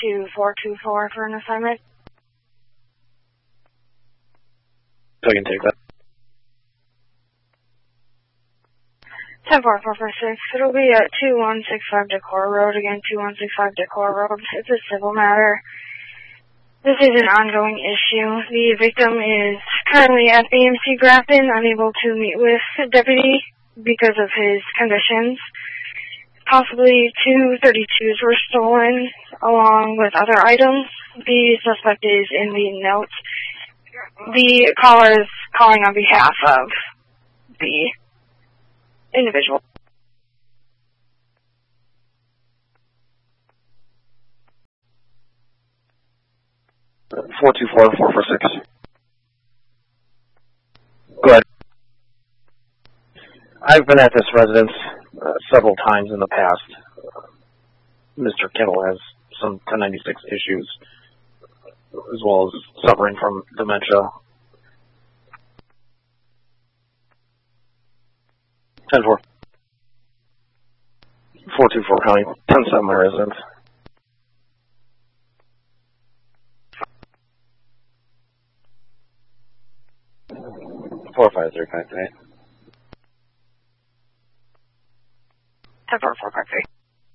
to 424 for an assignment. I can take that. 10-4-4-4-6. It'll be at 2165 Decor Road. Again, 2165 Decor Road. It's a civil matter. This is an ongoing issue. The victim is currently at AMC Grafton, unable to meet with a deputy because of his conditions. Possibly 2 32s were stolen, along with other items. The suspect is in the notes. The caller is calling on behalf of the individual. Four two four 446. Go ahead. I've been at this residence several times in the past. Mr. Kittle has some 1096 issues, as well as suffering from dementia. 10-4. 424 County, 10-7 my residence. 4535. 10-4-4-5-3.